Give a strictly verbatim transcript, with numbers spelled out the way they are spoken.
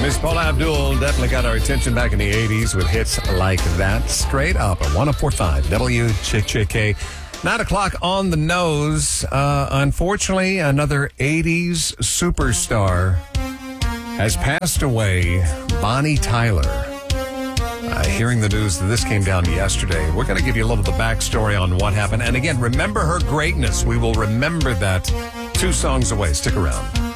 Miss Paula Abdul definitely got our attention back in the eighties with hits like that. Straight up at one oh four point five W Ch Ch K. Nine o'clock on the nose. Uh, unfortunately, another eighties superstar has passed away. Bonnie Tyler. Uh, hearing the news that this came down yesterday, we're going to give you a little of the backstory on what happened. And again, remember her greatness. We will remember that two songs away. Stick around.